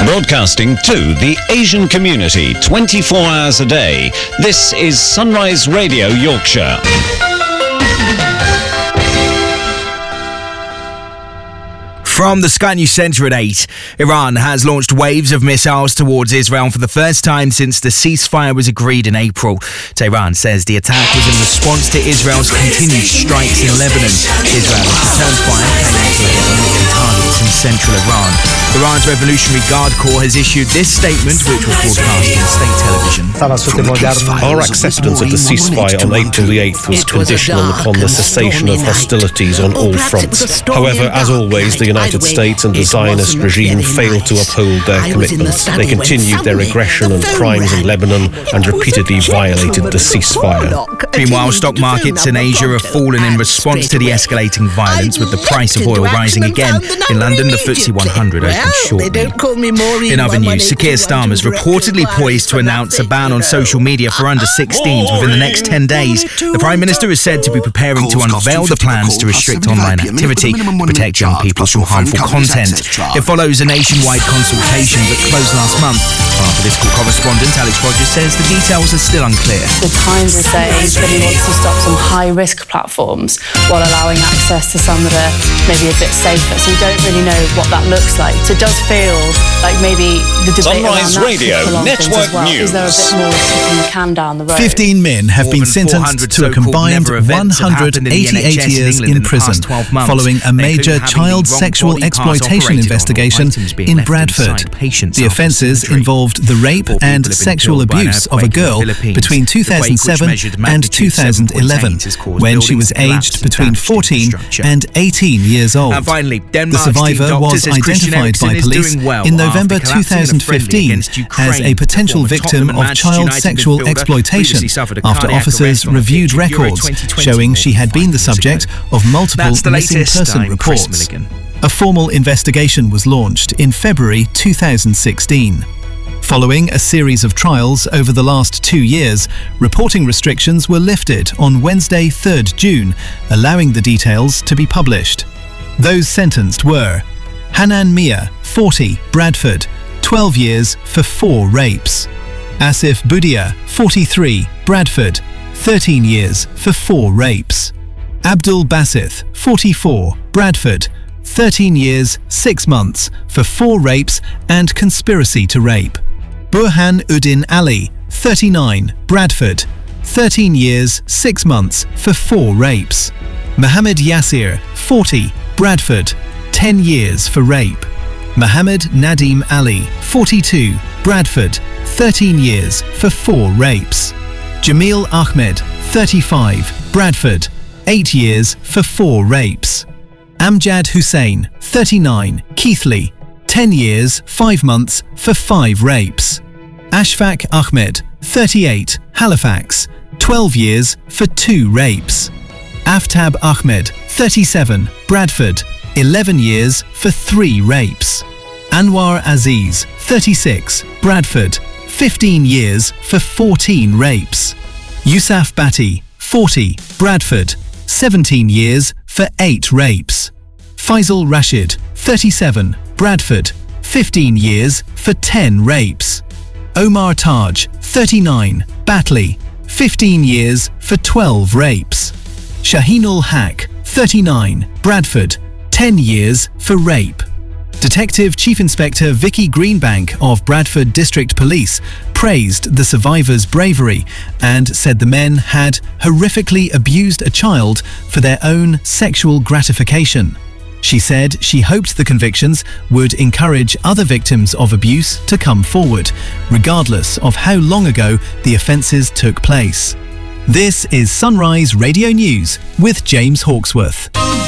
Broadcasting to the Asian community 24 hours a day. This is Sunrise Radio Yorkshire. From the Sky News Centre at 8, Iran has launched waves of missiles towards Israel for the first time since the ceasefire was agreed in April. Tehran says the attack was in response to Israel's continued strikes in Lebanon. Israel has returned fire, claiming to hit military targets in central Iran. Iran's Revolutionary Guard Corps has issued this statement, which was broadcast on state television. Our acceptance of the ceasefire on April the 8th was conditional upon the cessation of hostilities on all fronts. However, as always, the United States and the Zionist regime failed to uphold their commitments. They continued their aggression and crimes in Lebanon and repeatedly violated the ceasefire. Meanwhile, stock markets in Asia have fallen in response to the escalating violence, with the price of oil rising again. In London, the FTSE 100 opened shortly. In other news, Sir Keir Starmer is reportedly poised to announce a ban on social media for under-16s within the next 10 days. The Prime Minister is said to be preparing to unveil the plans to restrict online activity, protect young people from harmful content. It follows a nationwide consultation that closed last month. Our political correspondent Alex Rogers says the details are still unclear. The Times is saying that he wants to stop some high-risk platforms while allowing access to some that are maybe a bit safer. So we don't really know what that looks like. So it does feel like maybe the debate Sunrise around Radio that Network well. News. Is there a bit more kicking the can down the road? 15 men have been sentenced to a combined 188 years in prison following a major child sexual exploitation investigation in Bradford. The offences involved the rape and sexual abuse of a girl between 2007 and 2011, when she was aged between 14 and 18 years old. The survivor was identified by police in November 2015 as a potential victim of child sexual exploitation after officers reviewed records showing she had been the subject of multiple missing person reports. A formal investigation was launched in February 2016. Following a series of trials over the last 2 years, reporting restrictions were lifted on Wednesday, 3rd June, allowing the details to be published. Those sentenced were Hanan Mia, 40, Bradford, 12 years for 4 rapes. Asif Budia, 43, Bradford, 13 years for 4 rapes. Abdul Basith, 44, Bradford, 13 years, 6 months for 4 rapes and conspiracy to rape. Burhan Uddin Ali, 39, Bradford, 13 years, 6 months for 4 rapes. Mohammed Yasir, 40, Bradford, 10 years for rape. Mohammed Nadim Ali, 42, Bradford, 13 years for 4 rapes. Jamil Ahmed, 35, Bradford, 8 years for 4 rapes. Amjad Hussain, 39, Keighley, 10 years, 5 months for 5 rapes. Ashfaq Ahmed, 38, Halifax, 12 years for 2 rapes. Aftab Ahmed, 37, Bradford, 11 years for 3 rapes. Anwar Aziz, 36, Bradford, 15 years for 14 rapes. Yusuf Bhatti, 40, Bradford, 17 years for 8 rapes. Faisal Rashid, 37, Bradford, 15 years for 10 rapes. Omar Taj, 39, Batley, 15 years for 12 rapes. Shaheenul Haq, 39, Bradford, 10 years for rape. Detective Chief Inspector Vicky Greenbank of Bradford District Police praised the survivors' bravery and said the men had horrifically abused a child for their own sexual gratification. She said she hoped the convictions would encourage other victims of abuse to come forward, regardless of how long ago the offences took place. This is Sunrise Radio News with James Hawksworth.